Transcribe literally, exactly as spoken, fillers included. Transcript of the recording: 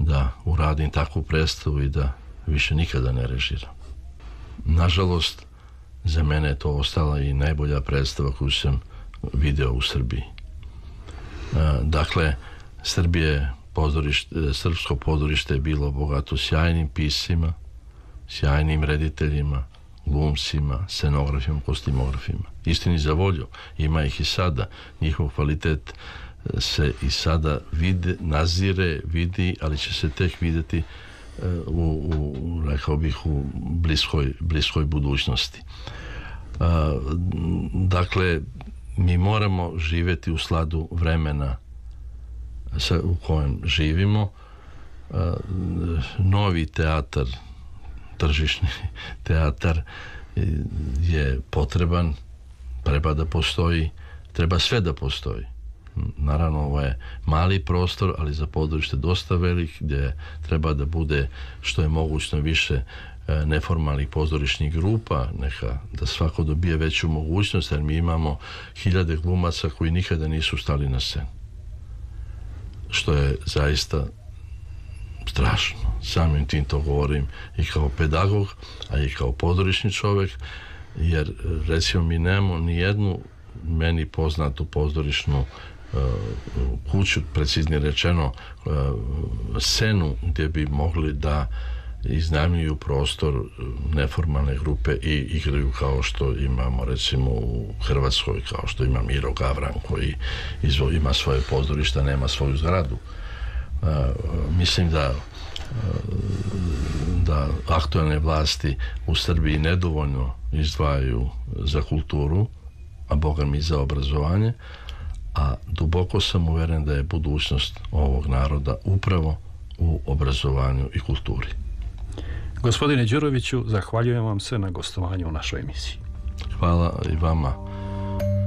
da uradim takvu predstavu i da više nikada ne režiram. Nažalost, za mene je to ostala i najbolja predstava koju sam video u Srbiji. Dakle, Srbije, pozorište, srpsko pozorište je bilo bogato sjajnim piscima, sjajnim rediteljima, glumcima, scenografima, kostimografima. Istini za volju, ima ih i sada. Njihov kvalitet se i sada vide, nazire, vidi, ali će se tek vidjeti u, u rekao bih, u bliskoj, bliskoj budućnosti. A, dakle, mi moramo živjeti u sladu vremena sa, u kojem živimo. A, novi teatar, tržišni teatar je potreban, treba da postoji, treba sve da postoji. Naravno, ovo je mali prostor, ali za pozorište dosta velik, gdje treba da bude što je mogućno više neformalnih pozorišnih grupa, neka da svako dobije veću mogućnost, jer mi imamo hiljade glumaca koji nikada nisu stali na scenu. Što je zaista strašno. Samim tim to govorim i kao pedagog, a i kao pozorišni čovjek, jer recimo mi nemamo ni jednu meni poznatu pozorišnu uh, kuću, preciznije rečeno uh, scenu gdje bi mogli da iznajmljuju prostor neformalne grupe i igraju kao što imamo recimo u Hrvatskoj, kao što ima Miro Gavran koji izvo, ima svoje pozorište, nema svoju zgradu. Uh, mislim da da aktualne vlasti u Srbiji nedovoljno izdvajaju za kulturu, a boga mi za obrazovanje, a duboko sam uveren da je budućnost ovog naroda upravo u obrazovanju i kulturi. Gospodine Đuroviću, zahvaljujem vam se na gostovanju u našoj emisiji. Hvala i vama.